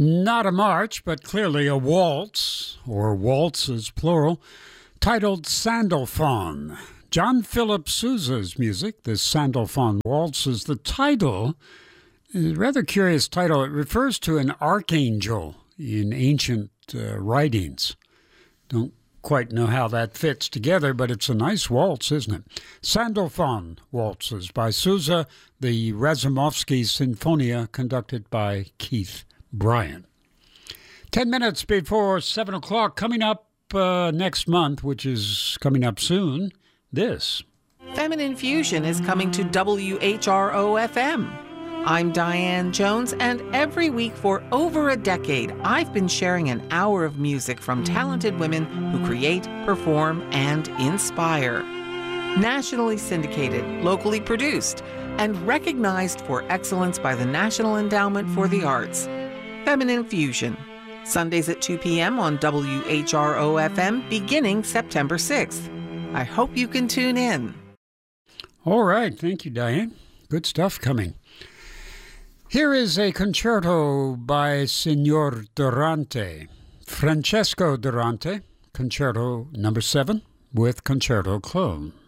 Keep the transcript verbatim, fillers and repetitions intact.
Not a march, but clearly a waltz, or waltzes plural, titled Sandalphon. John Philip Sousa's music, this Sandalphon waltz, is the title. A rather curious title. It refers to an archangel in ancient uh, writings. Don't quite know how that fits together, but it's a nice waltz, isn't it? Sandalphon waltzes by Sousa, the Razumovsky Sinfonia, conducted by Keith Bryan. Ten minutes before seven o'clock, coming up uh, next month, which is coming up soon, this. Feminine Fusion is coming to W H R O F M. I'm Diane Jones, and every week for over a decade, I've been sharing an hour of music from talented women who create, perform, and inspire. Nationally syndicated, locally produced, and recognized for excellence by the National Endowment for the Arts. Feminine Fusion, Sundays at two p.m. on W H R O F M, beginning September sixth. I hope you can tune in. All right. Thank you, Diane. Good stuff coming. Here is a concerto by Signor Durante, Francesco Durante, concerto number seven with concerto clone.